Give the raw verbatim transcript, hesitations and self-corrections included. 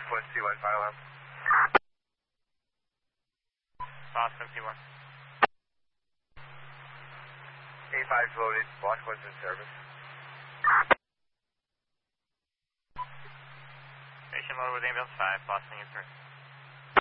one C one file up. Boston C one. A five's loaded, block one's in service. Station loaded with ambulance five, Boston in service.